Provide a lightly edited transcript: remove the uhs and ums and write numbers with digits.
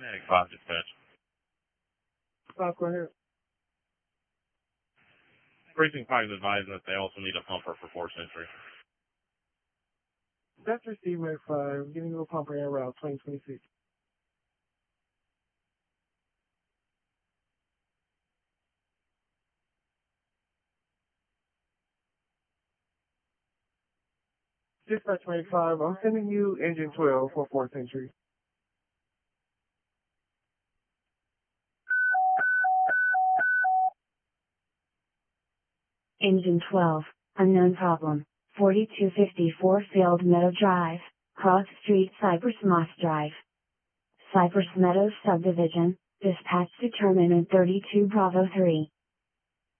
Medic 5 dispatch. Go ahead. Precinct 5 is advising that they also need a pumper for 4th Century. That's received, Medic 5. Getting you a pumper en route, 2026. Dispatch Medic 5, I'm sending you engine 12 for 4th Century. Engine 12, unknown problem, 4254 Field Meadow Drive, Cross Street, Cypress Moss Drive. Cypress Meadows Subdivision, dispatch determinant 32 Bravo 3.